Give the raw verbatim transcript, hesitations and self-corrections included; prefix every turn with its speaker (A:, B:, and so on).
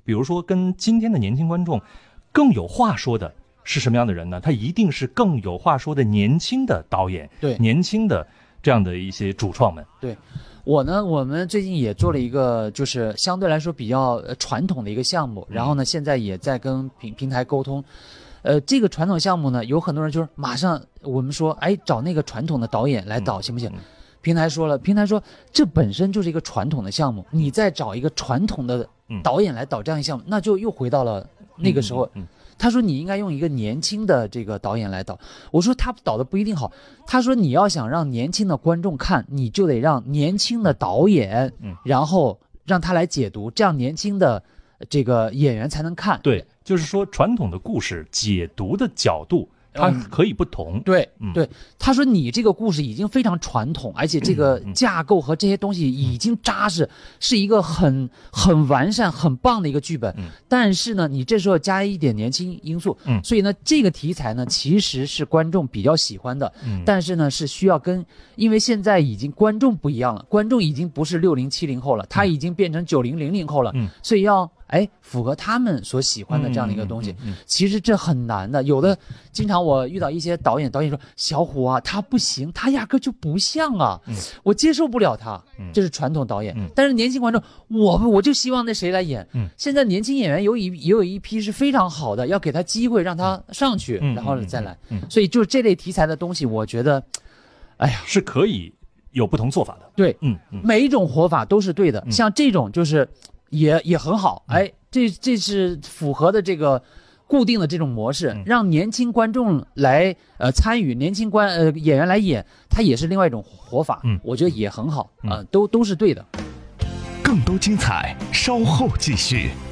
A: 比如说跟今天的年轻观众更有话说的是什么样的人呢？他一定是更有话说的年轻的导演，
B: 对，
A: 年轻的这样的一些主创们。
B: 对，我呢，我们最近也做了一个就是相对来说比较传统的一个项目，然后呢，现在也在跟平平台沟通。呃，这个传统项目呢，有很多人就是马上我们说，哎，找那个传统的导演来导行不行？嗯、平台说了，平台说这本身就是一个传统的项目，你再找一个传统的导演来导这样一项目，嗯、那就又回到了那个时候。嗯嗯嗯他说你应该用一个年轻的这个导演来导，我说他导的不一定好，他说你要想让年轻的观众看，你就得让年轻的导演，嗯，然后让他来解读，这样年轻的这个演员才能看。
A: 对，就是说传统的故事解读的角度它可以不同。
B: 嗯、对、嗯、对，他说你这个故事已经非常传统，而且这个架构和这些东西已经扎实，嗯、是一个很很完善很棒的一个剧本、嗯、但是呢你这时候加一点年轻因素、嗯、所以呢这个题材呢其实是观众比较喜欢的、嗯、但是呢是需要跟，因为现在已经观众不一样了，观众已经不是六零七零后了，他已经变成九零零零后了、嗯、所以要哎，符合他们所喜欢的这样的一个东西、嗯嗯嗯、其实这很难的。有的经常我遇到一些导演，导演说小虎啊他不行，他压根就不像啊、嗯、我接受不了他、嗯、这是传统导演、嗯、但是年轻观众我我就希望那谁来演、嗯、现在年轻演员有一也有一批是非常好的，要给他机会让他上去、嗯、然后再来、嗯嗯、所以就这类题材的东西我觉得哎呀
A: 是可以有不同做法的。
B: 对，嗯嗯，每一种活法都是对的、嗯、像这种就是也也很好，哎，这这是符合的这个固定的这种模式，嗯、让年轻观众来呃参与，年轻观呃演员来演，它也是另外一种活法，嗯，我觉得也很好啊、嗯呃，都都是对的。
C: 更多精彩，稍后继续。